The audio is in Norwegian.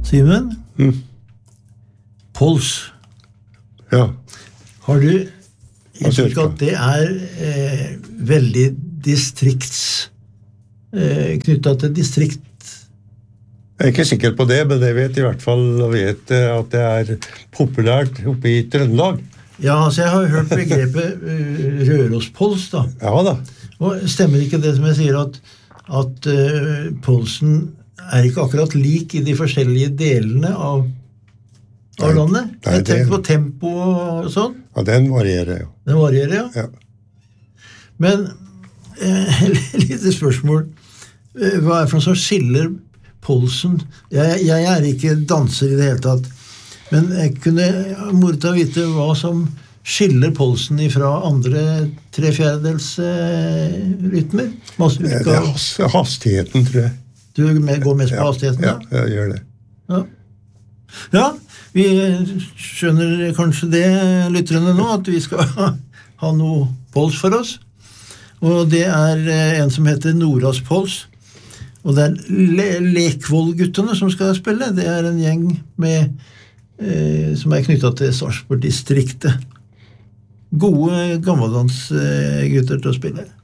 Simen? Pols. Ja. Har du inntrykk at det veldig knyttet til distrikt? Jeg ikke sikker på det, men jeg vet i hvert fall at det populært oppe i Trøndelag. Ja, altså jeg har hørt begrepet Rørospols da. Ja da. Og stemmer ikke det som jeg sier at polsen ikke akkurat lik i de forskjellige delene av landet? Jeg tenker på tempo og sånn. Ja, den varierer, ja. Den varierer, ja. Men lite spørsmål. Hva det for noe som skiller polsen? Jeg ikke danser i det hele tatt, men jeg kunne moret å vite hva som skiller polsen ifra andre 3/4 rytmer. Det hastigheten, tror jeg. Du går mest på hastigheten, da? Ja, jeg gjør det. Ja, vi skjønner kanskje det, lytterne nå, at vi skal ha noe pols for oss. Og det en som heter Noras Pols. Og det Lekvoll-guttene som skal spille. Det en gjeng som knyttet til Sarpsborg-distriktet. Gode gammeldans gutter til å spille.